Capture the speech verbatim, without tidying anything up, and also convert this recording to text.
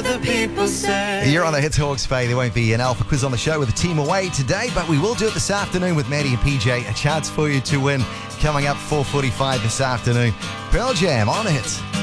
the people say. You're on the Hits Hawke's Bay. There won't be an Alpha quiz on the show with the team away today, but we will do it this afternoon with Maddie and P J. A chance for you to win coming up four forty-five this afternoon. Pearl Jam on Hits.